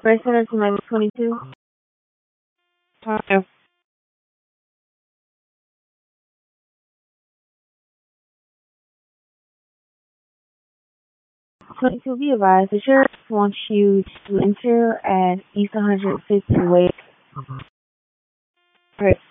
First Center to Miami 22. 22, be advised, the sheriff wants you to enter at East 150 West. Right.